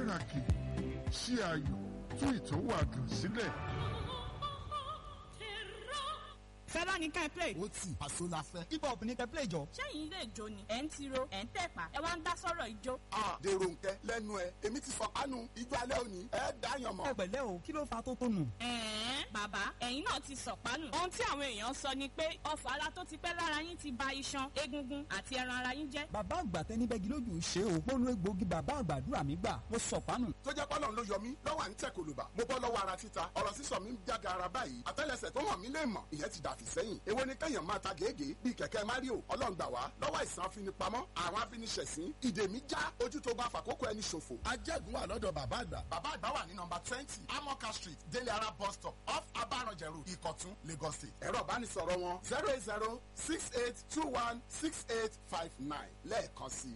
káàkiri ṣí ayọ̀ tún ìtòwádùn sílẹ̀. Fẹ́lá ní ká ẹ play. Ó tì àṣọ la fẹ́. Hip hop ní ká play jọ. Ṣẹ́yìn ilé ìjó ni ẹ̀ ń tiro ẹ̀ ń tẹ̀pá ẹ wá ń dá sọ́rọ̀ ijó. Dèrò nkẹ́ lẹ́nu ẹ̀ èmi ti sọ̀pánu ijó alẹ́ òní ẹ̀ dáyàn mọ́. Ẹ pẹ̀lẹ́ o kí ló fa tó tónù. Bàbá ẹ̀yin náà ti sọ̀pánù. Ohun tí àwọn èèyàn sọ ni pé ọfà ara tó ti pẹ́ lára yín ti ba iṣan egungun àti ẹran ara yín jẹ́. Bàbá àgbà tẹni bẹ́gi lójú ṣe o. Mo lo egbòogi bàbá àgbàdúrà mi gbà. Mo sọ̀pánù. Tó jẹ́ pọ́lọ́n ló yọ mí lọ́wọ́ à ń tẹ̀ kòlùbà. Mo bọ́ lọ́wọ́ ara títa. Ọ̀rọ̀ sísọ mi ń jága ara báyìí. Àtẹ́lẹsẹ̀ tó hàn mí lè mọ̀. Ìyẹn ti dàfí sẹ́yìn. Èwo ni kẹ́yàn máa ta gègé bíi kẹ̀kẹ́ Mario. Ọlọ́run gbà wá lọ́wọ́ àìsàn afinipamọ́. Àwọn afiniṣẹ̀sín. Ìdè mi já ojú tó bá fàkókò ẹni ṣòfò. Ajẹ́gun wà lọ́dọ̀ bàbá àgbà. Bàbá àgbà wà ní nọ́mbà 20 Amoka Street Délé Ara bus stop off Abaranjẹ̀rù Ìkọ̀tún Lagos State. Ẹ̀rọ ìbánisọ̀rọ̀ wọn 08068216859 lẹ́ẹ̀kan sí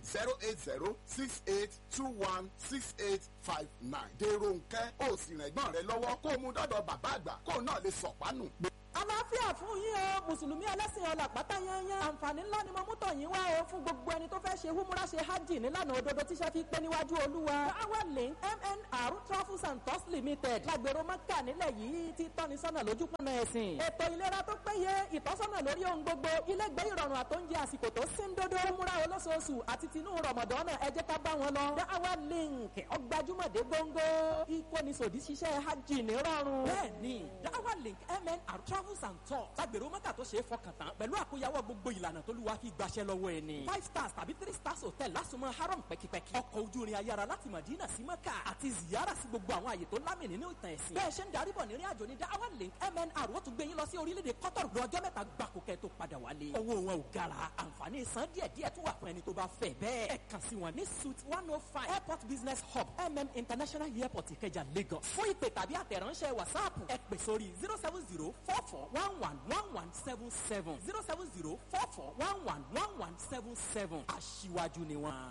08068216859. Dèrò nkẹ́ ó sì rẹ̀gbọ́n rẹ lọ́wọ́ kó o mú dọ́dọ̀ bàbá àgbà kó o náà lè sọ̀pánù. Àlàáfíà fún yín o mùsùlùmí ẹlẹ́sìn ọlà pátá yányán. Àǹfààní ńlá ni mo mú tọ̀ yín wá o fún gbogbo ẹni tó fẹ́ ṣe húmúrá ṣe hajj nílànà òdodo tíṣẹ́ fi pé níwájú olúwa. Power Link MNR Travels and Tours Limited lágbèrò Mẹ́kà nílẹ̀ yìí ti tọ́ni sọ́nà lójú pọ̀nà ẹ̀sìn. Ètò ìlera tó péye ìtọ́sọ́nà lórí ohun gbogbo ilégbé ìrọ̀rùn àtóúnjẹ àsìkò tó síndodo húmúrá olóṣooṣù àti tinú Ramadan ẹ jẹ́ ká bá wọn lọ. Power Link ọgbàjúmọ̀dé góńgó ìkónisòdì ṣiṣẹ́ hajj ní rọrùn. Bẹ́ẹ̀ni Power Link MNR Travels and Tours lágbèrò Mẹ́kà tó ṣe é fọkàn tán pẹ̀lú àkóyawọ́ gbogbo ìlànà tó lùwà fi gbàṣẹ lọ́wọ́ ẹ̀ ni. 5 stars tàbí 3 stars hotel lásùnmọ́ haram pẹ́kipẹ́ki. Ọkọ̀ ojú irin ayára láti Madina sí Mẹ́kà àti ziyara sí gbogbo àwọn àyè tó lámì nínú ìtàn ẹ̀sìn. Bẹ́ẹ̀ ṣe ń darí bọ̀ nírìn àjò ní Power Link MNR ó tún gbé yín lọ sí orílẹ̀-èdè Qatar lọ́jọ́ mẹ́ta gbáko kẹ́ tó padà wálé. Owó wọn ò gara. Àǹfààní san díẹ̀díẹ̀ tún wà fún ẹni tó bá fẹ́ bẹ́ẹ̀. Ẹ kàn sí wọn ní Suite 105 Airport Business Hub International Airport Ìkẹjà Lagos. Fún ìpè tàbí àtẹ̀ránṣẹ́ WhatsApp ẹ pè sórí 07044111177 07044111177. Aṣíwájú ni wọ́n.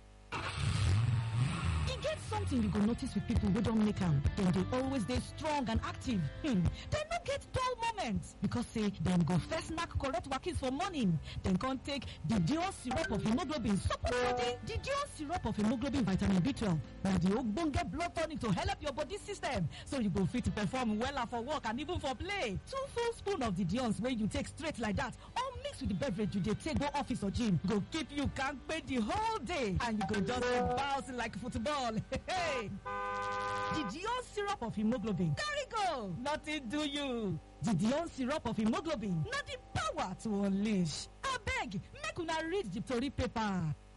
E get something you go notice with people wey don make am. Dem dey always dey strong and active. Dem no get dull moments because say dem go first knack correct wakis for morning. Dem come take the Dior syrup of hemoglobin support body. The Dior syrup of hemoglobin vitamin B12 na the ogbonge blood tonic to help your body system so you go fit perform wella for work and even for play. 2 full spoon of the Diors wey you take straight like that or mix with the beverage you dey take go office or gym go keep you kampe the whole day and you go just dey bounce like football. Hey, the Dior syrup of hemoglobin carry go, nothing do you. The Dior syrup of hemoglobin na the power to unleash. Abeg, make una read the tori paper.